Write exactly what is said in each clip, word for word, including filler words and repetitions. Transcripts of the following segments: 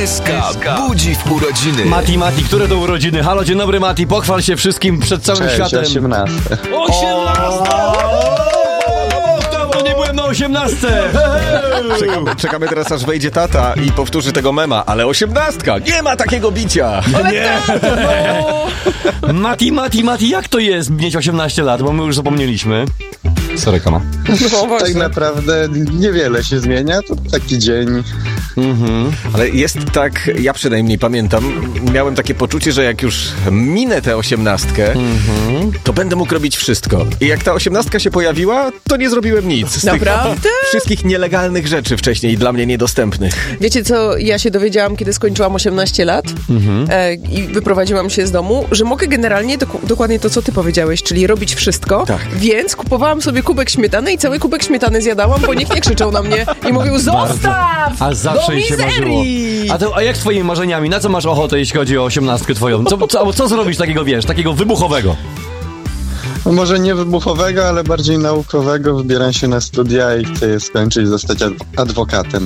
S K budzi w urodziny. Mati, Mati, które to urodziny? Halo, dzień dobry, Mati, pochwal się wszystkim przed całym Cześć, światem. osiemnaste. osiemnaste! Dawno nie byłem na osiemnastce! Czekamy, czekamy teraz, aż wejdzie tata i powtórzy tego mema, ale osiemnastka, nie ma takiego bicia! Nie! No. Mati, Mati, Mati, jak to jest mieć osiemnaście lat? Bo my już zapomnieliśmy. Sorry, kama. No, Tak naprawdę niewiele się zmienia, to taki dzień. Mhm. Ale jest tak, ja przynajmniej pamiętam, miałem takie poczucie, że jak już minę tę osiemnastkę, mhm. to będę mógł robić wszystko. I jak ta osiemnastka się pojawiła, to nie zrobiłem nic. Z Naprawdę? tych wszystkich nielegalnych rzeczy wcześniej dla mnie niedostępnych. Wiecie co, ja się dowiedziałam, kiedy skończyłam osiemnaście lat mhm. e, i wyprowadziłam się z domu, że mogę generalnie dok- dokładnie to, co ty powiedziałeś, czyli robić wszystko, tak. Więc kupowałam sobie kubek śmietany i cały kubek śmietany zjadałam, bo nikt nie krzyczał na mnie i mówił zostaw! A zawsze się marzyło. A, to, a jak z twoimi marzeniami? Na co masz ochotę, jeśli chodzi o osiemnastkę twoją? Co, co, co zrobić takiego, wiesz, takiego wybuchowego? No może nie wybuchowego, ale bardziej naukowego. Wybieram się na studia i chcę je skończyć, zostać ad- adwokatem.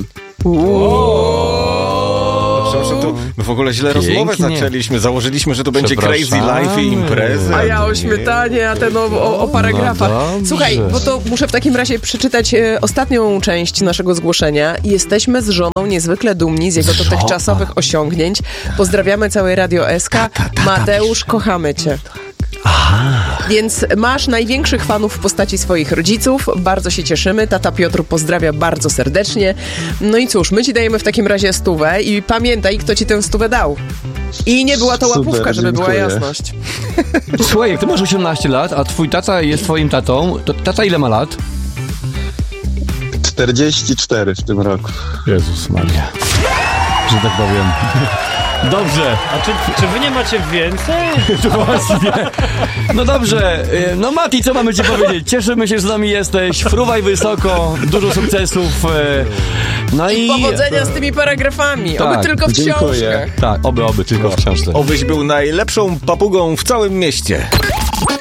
Przepraszam, to my w ogóle źle Pięknie. rozmowę zaczęliśmy. Założyliśmy, że to będzie crazy life i imprezy. A ja o śmietanie, a ten o, o, o paragrafach. No Słuchaj, bo to muszę w takim razie przeczytać e, ostatnią część naszego zgłoszenia. Jesteśmy z żoną niezwykle dumni z jego Żona. dotychczasowych osiągnięć. Pozdrawiamy całe Radio S K. Ta, ta, ta, Mateusz, kochamy cię. Aha. Więc masz największych fanów w postaci swoich rodziców. Bardzo się cieszymy. Tata Piotr pozdrawia bardzo serdecznie. No i cóż, my ci dajemy w takim razie stówę i pamiętaj, kto ci tę stówę dał. I nie była to łapówka, Super, żeby była dziękuję. jasność. Słuchaj, jak ty masz osiemnaście lat, a twój tata jest twoim tatą, to tata ile ma lat? czterdzieści cztery w tym roku. Jezus Maria. Że tak powiem. Dobrze. A czy, czy wy nie macie więcej? Właśnie. No dobrze. No Mati, co mamy ci powiedzieć? Cieszymy się, że z nami jesteś. Fruwaj wysoko. Dużo sukcesów. No i... Powodzenia z tymi paragrafami. Tak, Oby tylko w dziękuję. książkach. Tak, oby, oby tylko w książce. Obyś był najlepszą papugą w całym mieście.